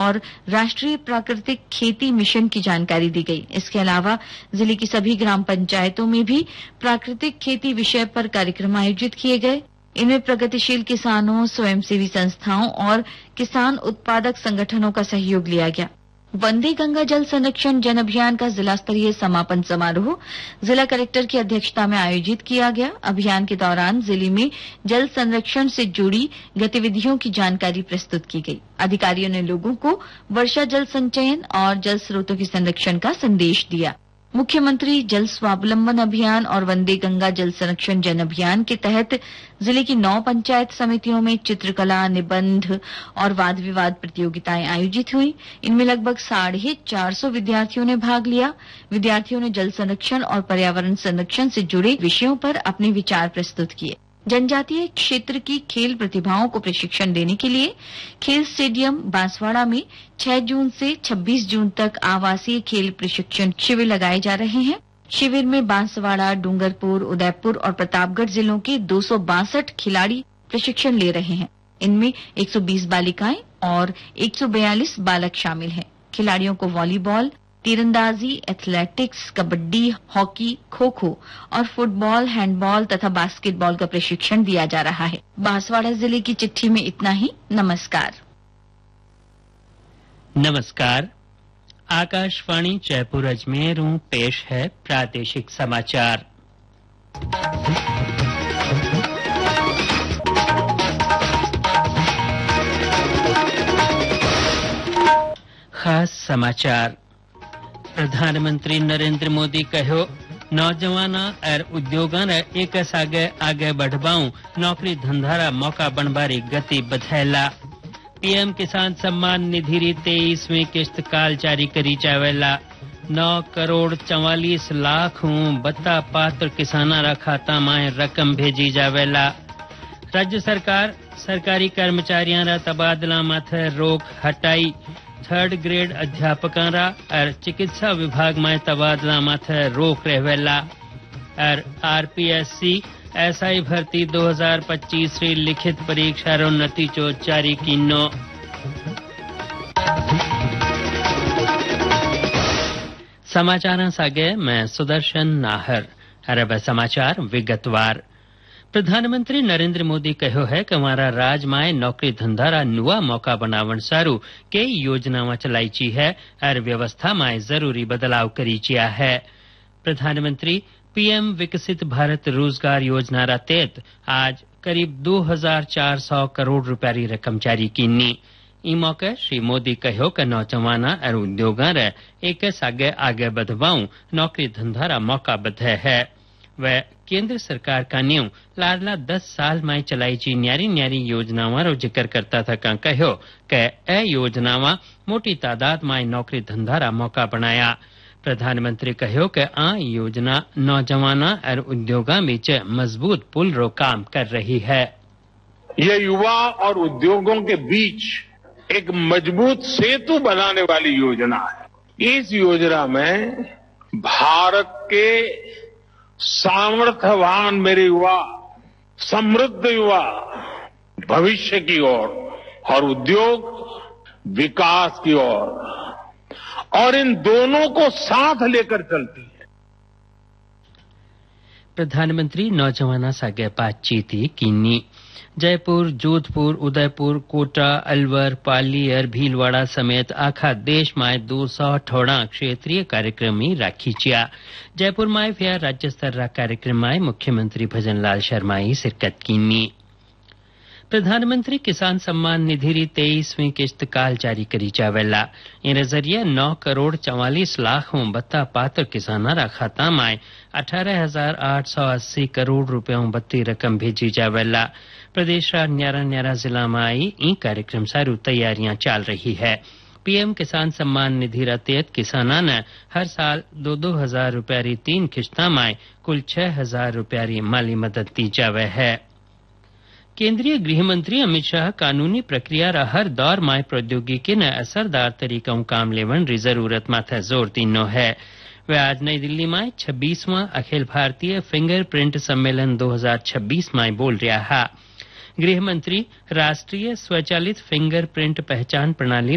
और राष्ट्रीय प्राकृतिक खेती मिशन की जानकारी दी गई। इसके अलावा जिले की सभी ग्राम पंचायतों में भी प्राकृतिक खेती विषय पर कार्यक्रम आयोजित किए गए। इनमें प्रगतिशील किसानों, स्वयंसेवी संस्थाओं और किसान उत्पादक संगठनों का सहयोग लिया गया। वंदे गंगा जल संरक्षण जन अभियान का जिला स्तरीय समापन समारोह जिला कलेक्टर की अध्यक्षता में आयोजित किया गया। अभियान के दौरान जिले में जल संरक्षण से जुड़ी गतिविधियों की जानकारी प्रस्तुत की गई। अधिकारियों ने लोगों को वर्षा जल संचयन और जल स्रोतों के संरक्षण का संदेश दिया। मुख्यमंत्री जल स्वावलंबन अभियान और वंदे गंगा जल संरक्षण जन अभियान के तहत जिले की 9 पंचायत समितियों में चित्रकला, निबंध और वाद विवाद प्रतियोगिताएं आयोजित हुई। इनमें लगभग 450 विद्यार्थियों ने भाग लिया। विद्यार्थियों ने जल संरक्षण और पर्यावरण संरक्षण से जुड़े विषयों पर अपने विचार प्रस्तुत किए। जनजातीय क्षेत्र की खेल प्रतिभाओं को प्रशिक्षण देने के लिए खेल स्टेडियम बांसवाड़ा में 6 जून से 26 जून तक आवासीय खेल प्रशिक्षण शिविर लगाए जा रहे हैं। शिविर में बांसवाड़ा, डूंगरपुर, उदयपुर और प्रतापगढ़ जिलों के 262 खिलाड़ी प्रशिक्षण ले रहे हैं। इनमें 120 बालिकाएं और 142 बालक शामिल हैं। खिलाड़ियों को वॉलीबॉल, तीरंदाजी, एथलेटिक्स, कबड्डी, हॉकी, खो-खो और फुटबॉल, हैंडबॉल तथा बास्केटबॉल का प्रशिक्षण दिया जा रहा है। बांसवाड़ा जिले की चिट्ठी में इतना ही। नमस्कार। नमस्कार। आकाशवाणी जयपुर अजमेर पेश है प्रादेशिक समाचार। खास समाचार। प्रधानमंत्री नरेंद्र मोदी कहो नौजवाना और उद्योगों ने एक आगे बढ़वाऊं नौकरी धंधारा मौका बनबारी गति बधायला। पीएम किसान सम्मान निधि री 23वीं किस्त काल जारी करी जावेला। 9 करोड़ 44 लाख बत्ता पात्र किसाना रा खाता में रकम भेजी जावेला। राज्य सरकार सरकारी कर्मचारियों रा तबादला माथे रोक हटाई। 3rd ग्रेड अध्यापकों रा और चिकित्सा विभाग में तबादला माथे रोक रहेला। और आरपीएससी एसआई भर्ती 2025 री लिखित परीक्षा रो नतीजो जारी कीनो। समाचार सागे मैं सुदर्शन नाहर। अरब समाचार विगतवार। प्रधानमंत्री नरेंद्र मोदी कहो है कि हमारा राज में नौकरी धंधारा नुआ मौका बनावन सारू कई योजनावां चलाई ची है और व्यवस्था में जरूरी बदलाव करी चिया है। प्रधानमंत्री पीएम विकसित भारत रोजगार योजना रा तहत आज करीब 2400 करोड़ रुपया री रकम जारी कीनी। ई मौके श्री मोदी कहो कि नौजवाना और उद्योगों रे एक आगे बढ़वाऊं नौकरी धंधारा मौका बधे है। वह केंद्र सरकार का न्यू लाडला 10 साल में चलाई ची न्यारी योजनावां रो जिक्र करता था कहो कि ए योजनावां मोटी तादाद में नौकरी धंधारा मौका बनाया। प्रधानमंत्री कहो कि आ योजना नौजवाना और उद्योगों बीच मजबूत पुल रो काम कर रही है। ये युवा और उद्योगों के बीच एक मजबूत सेतु बनाने वाली योजना है। इस योजना में भारत के सामर्थ्यवान मेरे युवा, समृद्ध युवा भविष्य की ओर और उद्योग विकास की ओर और इन दोनों को साथ लेकर चलती है। प्रधानमंत्री नौजवाना सागे बातचीत कीनी। जयपुर, जोधपुर, उदयपुर, कोटा, अलवर, पाली और भीलवाड़ा समेत आखा देश में 218 क्षेत्रीय कार्यक्रम राखी चिया। जयपुर में फिर राज्य स्तर रा कार्यक्रम में मुख्यमंत्री भजन लाल शर्मा शिरकत कीनी। प्रधानमंत्री किसान सम्मान निधि री 23वीं किस्त काल जारी करी जावेला। इन जरिए 9 करोड़ 44 लाख बत्ता पात्र किसाना रा खाता में 18,880 करोड़ रुपयों बत्ती रकम भेजी जावेला। प्रदेश रा न्यारा जिला में ई कार्यक्रम सारू तैयारियां चल रही है। पीएम किसान सम्मान निधि रा तहत किसाना ने हर साल 2-2 हजार रुपया री 3 किस्ता में कुल 6,000 रुपया री माली मदद दी जावे है। केंद्रीय गृह मंत्री अमित शाह कानूनी प्रक्रिया रा हर दौर में प्रौद्योगिकी ने असरदार तरीकों काम लेवन री जरूरत माथे जोर दीनो है। वे आज नई दिल्ली में 26वां अखिल भारतीय फिंगरप्रिंट सम्मेलन 2026 में बोल रहा है। गृह मंत्री राष्ट्रीय स्वचालित फिंगरप्रिंट पहचान प्रणाली